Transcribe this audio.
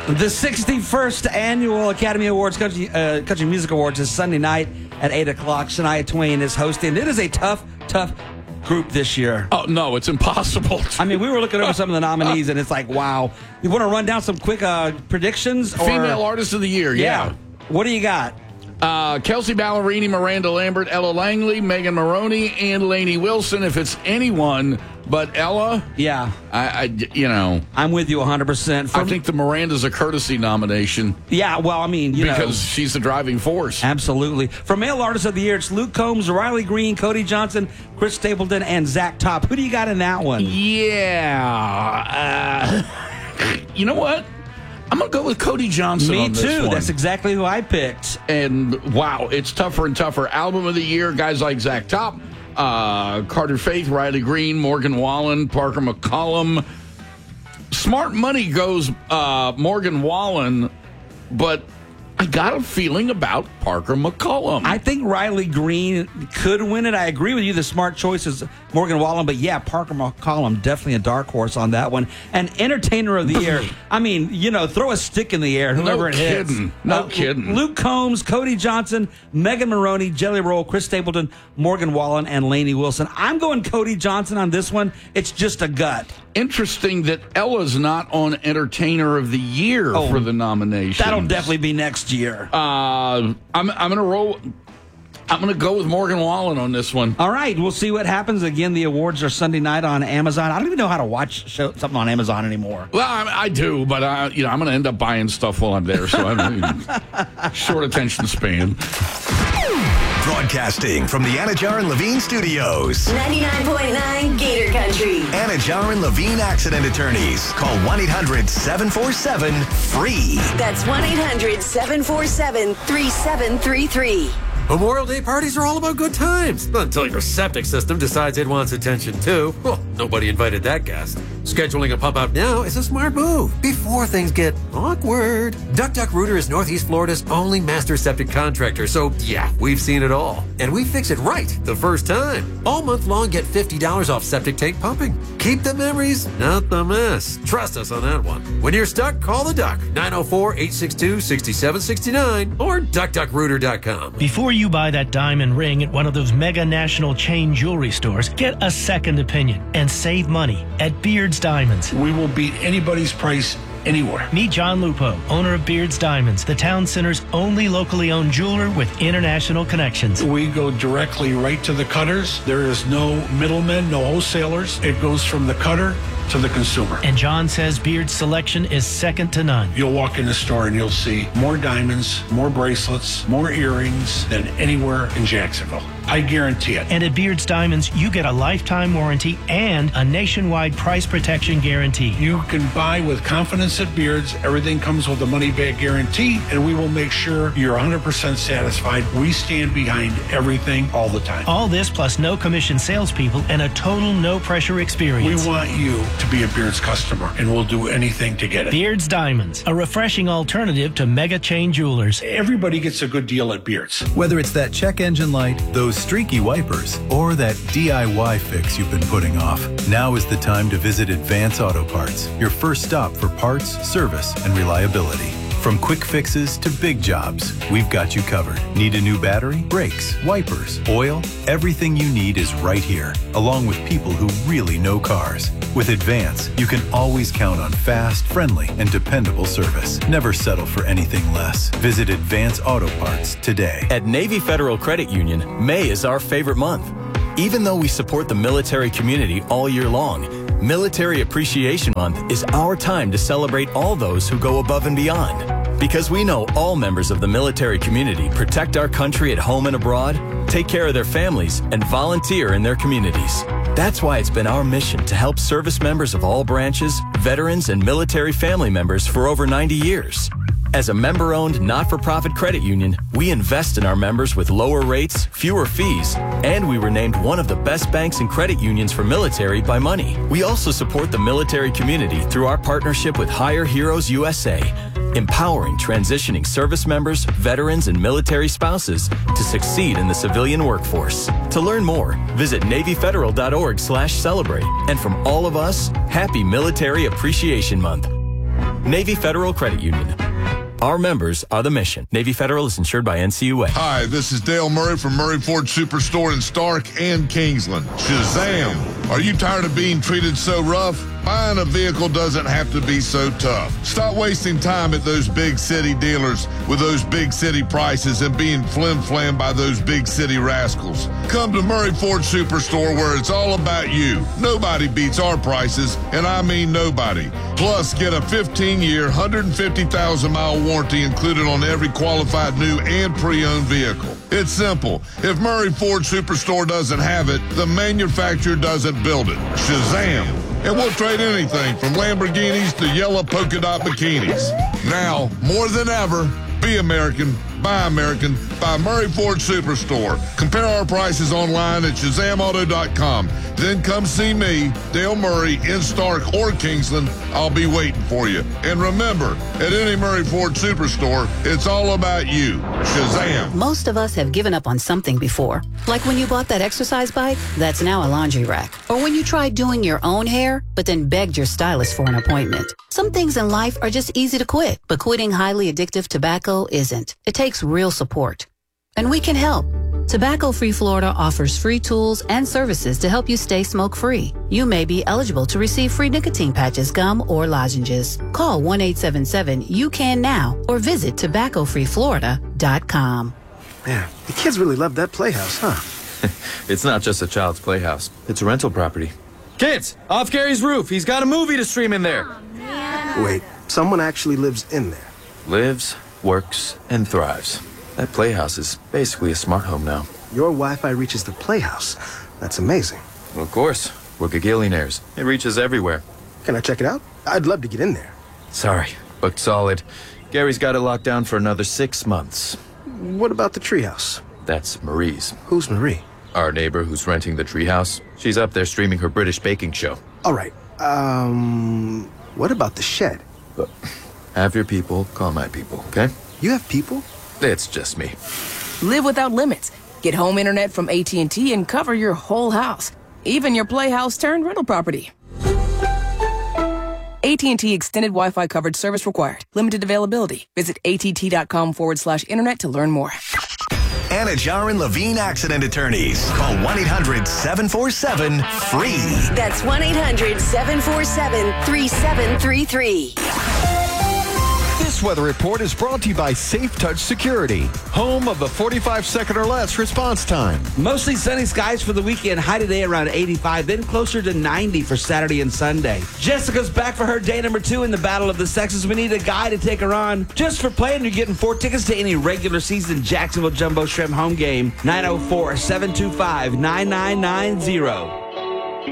The 61st Annual Academy Awards Country Music Awards is Sunday night at 8 o'clock. Shania Twain is hosting. It is a tough group this year. Oh, no, it's impossible. I mean, we were looking over some of the nominees, and it's like, wow. You want to run down some quick predictions? Female Artist of the Year, yeah. What do you got? Kelsey Ballerini, Miranda Lambert, Ella Langley, Megan Maroney, and Lainey Wilson. If it's anyone but Ella, yeah, I'm with you 100%. I think the Miranda's a courtesy nomination. Yeah, well, I mean, because she's the driving force. Absolutely. For Male Artist of the Year, it's Luke Combs, Riley Green, Cody Johnson, Chris Stapleton, and Zach Top. Who do you got in that one? Yeah, you know what? I'm going to go with Cody Johnson on this one. Me too. That's exactly who I picked. And, wow, it's tougher and tougher. Album of the Year, guys like Zach Top, Carter Faith, Riley Green, Morgan Wallen, Parker McCollum. Smart money goes Morgan Wallen, but I got a feeling about Parker McCollum. I think Riley Green could win it. I agree with you. The smart choice is Morgan Wallen, but yeah, Parker McCollum, definitely a dark horse on that one. And Entertainer of the Year, I mean, throw a stick in the air, whoever it hits. No kidding. Luke Combs, Cody Johnson, Megan Maroney, Jelly Roll, Chris Stapleton, Morgan Wallen, and Lainey Wilson. I'm going Cody Johnson on this one. It's just a gut. Interesting that Ella's not on Entertainer of the Year for the nomination. That'll definitely be next year. I'm gonna roll. I'm gonna go with Morgan Wallen on this one. All right, we'll see what happens. Again, the awards are Sunday night on Amazon. I don't even know how to watch something on Amazon anymore. Well, I do, but I'm gonna end up buying stuff while I'm there, so I'm short attention span. Broadcasting from the Anajar and Levine Studios. 99.9 Gator Country. Anajar and Levine Accident Attorneys. Call 1-800-747-FREE. That's 1-800-747-3733. Memorial Day parties are all about good times. Until your septic system decides it wants attention too. Well, nobody invited that guest. Scheduling a pump out now is a smart move before things get awkward. Duck Rooter is Northeast Florida's only master septic contractor, so yeah, we've seen it all. And we fix it right the first time. All month long, get $50 off septic tank pumping. Keep the memories, not the mess. Trust us on that one. When you're stuck, call the Duck, 904-862-6769 or duckduckrooter.com. Before you buy that diamond ring at one of those mega national chain jewelry stores, get a second opinion and save money at Beard's Diamonds. We will beat anybody's price anywhere. Meet John Lupo, owner of Beard's Diamonds, the town center's only locally owned jeweler with international connections. We go directly right to the cutters. There is no middlemen, no wholesalers. It goes from the cutter to the consumer. And John says Beard's selection is second to none. You'll walk in the store and you'll see more diamonds, more bracelets, more earrings than anywhere in Jacksonville. I guarantee it. And at Beard's Diamonds, you get a lifetime warranty and a nationwide price protection guarantee. You can buy with confidence at Beard's. Everything comes with a money-back guarantee, and we will make sure you're 100% satisfied. We stand behind everything all the time. All this plus no commission salespeople and a total no-pressure experience. We want you to be a Beard's customer, and we'll do anything to get it. Beard's Diamonds, a refreshing alternative to mega chain jewelers. Everybody gets a good deal at Beard's. Whether it's that check engine light, those streaky wipers, or that DIY fix you've been putting off, now is the time to visit Advance Auto Parts, your first stop for parts, service, and reliability. From quick fixes to big jobs, we've got you covered. Need a new battery, brakes, wipers, oil? Everything you need is right here, along with people who really know cars. With Advance, you can always count on fast, friendly, and dependable service. Never settle for anything less. Visit Advance Auto Parts today. At Navy Federal Credit Union, May is our favorite month. Even though we support the military community all year long, Military Appreciation Month is our time to celebrate all those who go above and beyond. Because we know all members of the military community protect our country at home and abroad, take care of their families, and volunteer in their communities. That's why it's been our mission to help service members of all branches, veterans, and military family members for over 90 years. As a member-owned, not-for-profit credit union, we invest in our members with lower rates, fewer fees, and we were named one of the best banks and credit unions for military by Money. We also support the military community through our partnership with Hire Heroes USA, empowering transitioning service members, veterans, and military spouses to succeed in the civilian workforce. To learn more, visit NavyFederal.org/celebrate. And from all of us, happy Military Appreciation Month. Navy Federal Credit Union. Our members are the mission. Navy Federal is insured by NCUA. Hi, this is Dale Murray from Murray Ford Superstore in Stark and Kingsland. Shazam! Are you tired of being treated so rough? Buying a vehicle doesn't have to be so tough. Stop wasting time at those big city dealers with those big city prices and being flim-flam by those big city rascals. Come to Murray Ford Superstore where it's all about you. Nobody beats our prices, and I mean nobody. Plus, get a 15-year, 150,000-mile warranty included on every qualified new and pre-owned vehicle. It's simple. If Murray Ford Superstore doesn't have it, the manufacturer doesn't build it. Shazam! And we'll trade anything from Lamborghinis to yellow polka dot bikinis. Now, more than ever, be American, buy Murray Ford Superstore. Compare our prices online at ShazamAuto.com. Then come see me, Dale Murray, in Stark or Kingsland. I'll be waiting for you. And remember, at any Murray Ford Superstore, it's all about you. Shazam. Most of us have given up on something before. Like when you bought that exercise bike, that's now a laundry rack. Or when you tried doing your own hair, but then begged your stylist for an appointment. Some things in life are just easy to quit, but quitting highly addictive tobacco isn't. It takes real support. And we can help. Tobacco-Free Florida offers free tools and services to help you stay smoke-free. You may be eligible to receive free nicotine patches, gum, or lozenges. Call 1-877-YOU-CAN-NOW or visit tobaccofreeflorida.com. Man, the kids really love that playhouse, huh? It's not just a child's playhouse. It's a rental property. Kids, off Gary's roof. He's got a movie to stream in there. Wait, someone actually lives in there? Lives, works, and thrives. That playhouse is basically a smart home now. Your Wi-Fi reaches the playhouse. That's amazing. Well, of course. We're gagillionaires. It reaches everywhere. Can I check it out? I'd love to get in there. Sorry, booked solid. Gary's got it locked down for another 6 months. What about the treehouse? That's Marie's. Who's Marie? Our neighbor who's renting the treehouse. She's up there streaming her British baking show. All right. What about the shed? Have your people call my people, okay? You have people? It's just me. Live without limits. Get home internet from AT&T and cover your whole house. Even your playhouse turned rental property. AT&T Extended Wi-Fi coverage service required. Limited availability. Visit att.com/internet to learn more. Anajar and Levine Accident Attorneys. Call 1-800-747-FREE. That's 1-800-747-3733. This weather report is brought to you by Safe Touch Security, home of the 45-second or less response time. Mostly sunny skies for the weekend. High today around 85, then closer to 90 for Saturday and Sunday. Jessica's back for her day number 2 in the Battle of the Sexes. We need a guy to take her on. Just for playing, you're getting 4 tickets to any regular season Jacksonville Jumbo Shrimp home game. 904-725-9990.